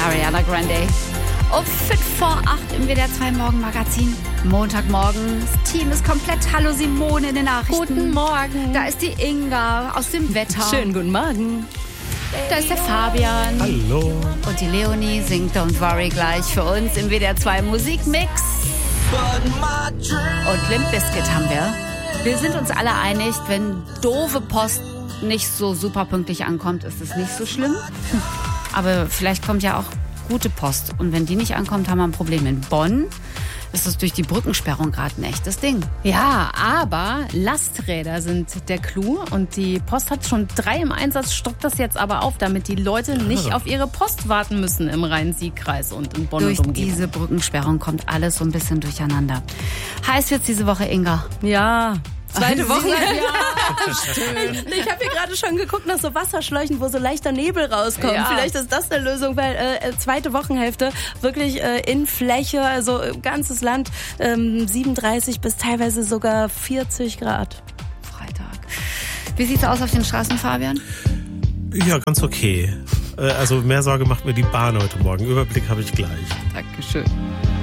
Ariana Grande. Um 7:45 im WDR 2 Morgenmagazin. Montagmorgen. Das Team ist komplett. Hallo Simone in den Nachrichten. Guten Morgen. Da ist die Inga aus dem Wetter. Schönen guten Morgen. Da ist der Fabian. Hallo. Und die Leonie singt Don't Worry gleich für uns im WDR 2 Musikmix. Und Limp Bizkit haben wir. Wir sind uns alle einig, wenn doofe Post nicht so super pünktlich ankommt, ist es nicht so schlimm. Aber vielleicht kommt ja auch gute Post. Und wenn die nicht ankommt, haben wir ein Problem. In Bonn ist es durch die Brückensperrung gerade ein echtes Ding. Ja, aber Lasträder sind der Clou und die Post hat schon 3 im Einsatz, stockt das jetzt aber auf, damit die Leute nicht auf ihre Post warten müssen im Rhein-Sieg-Kreis und in Bonn Durch und Umgebung. diese Brückensperrung kommt alles so ein bisschen durcheinander. Heiß wird's diese Woche, Inga. Ja. Zweite Woche. Ja, schön. Ich habe hier gerade schon geguckt nach so Wasserschläuchen, wo so leichter Nebel rauskommt. Ja. Vielleicht ist das eine Lösung, weil zweite Wochenhälfte wirklich in Fläche, also ganzes Land 37 bis teilweise sogar 40 Grad. Freitag. Wie sieht's aus auf den Straßen, Fabian? Ja, ganz okay. Also mehr Sorge macht mir die Bahn heute Morgen. Überblick habe ich gleich. Dankeschön.